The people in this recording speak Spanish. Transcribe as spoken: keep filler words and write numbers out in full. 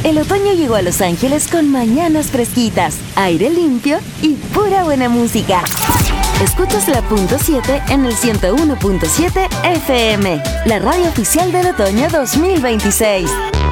El otoño llegó a Los Ángeles con mañanas fresquitas, aire limpio y pura buena música. Escuchas la punto siete en el ciento uno punto siete F M, la radio oficial del otoño dos mil veintiséis.